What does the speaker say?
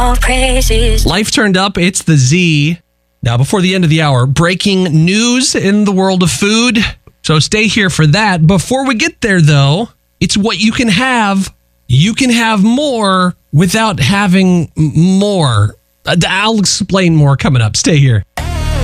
your praises. Life Turned Up, it's the Z. Now, before the end of the hour, breaking news in the world of food. So stay here for that. Before we get there, though, it's what you can have. You can have more without having more. I'll explain more coming up. Stay here.